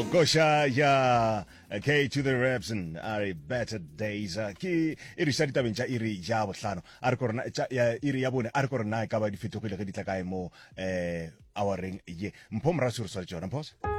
Gosha ya K to the reps and are better days ki iri sa ditabeng tša iri ya bohlano a re korona ya iri ya bone a re korona ka ba di fetogile ge di tla kae mo houreng ye mpho mra se re tswa tsona mpho